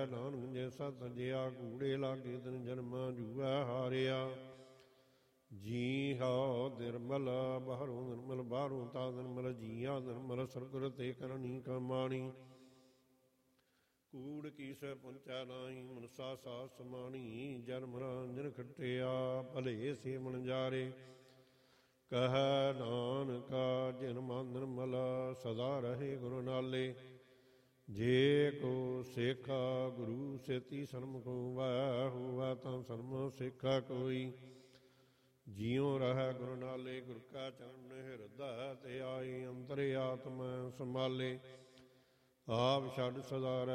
ਨਾਨਕ ਜੈਸਾ ਸਜਿਆ ਕੂੜੇ ਲਾਗੇ ਤਨ ਜਨਮਾ ਜੂਆ ਹਾਰਿਆ। ਜੀ ਹਉ ਨਿਰਮਲ ਬਾਹਰੋਂ ਨਿਰਮਲ ਬਾਹਰੋਂ ਤਾ ਨਿਰਮਲ ਜੀਆ ਨਿਰਮਲ ਸਰਗੁਰ ਤੇ ਕਰਨੀ ਕਮਾਣੀ। ਕੂੜ ਕੀ ਸੈ ਪੁੰਚੈ ਨਾਹੀ ਮਨਸਾ ਸਾਧ ਸਮਾਣੀ। ਜਨਮ ਰਾਂਝਨ ਖਟਿਆ ਭਲੇ ਸੇ ਮਨ ਜਾਰੇ। ਕਹਿ ਨਾਨਕਾ ਜਿਨ ਮਨ ਨਿਰਮਲ ਸਦਾ ਰਹੇ ਗੁਰੂ ਨਾਲੇ। ਜੇ ਕੋ ਸੇਖਾ ਗੁਰੂ ਸੇਤੀ ਸਨਮੁਖੋ ਵੈ ਹੋਵੈ ਤਾਂ ਸਨਮ ਸੇਖਾ ਕੋਈ। ਜਿਉ ਰਹਿ ਗੁਰੂ ਨਾਲੇ ਗੁਰ ਕਾ ਚਰਨ ਹਿਰਦੈ ਤੇ ਆਈ ਅੰਤਰ ਆਤਮੈ ਸੰਭਾਲੇ। ਆਪ ਛੱਡ ਸਦਾ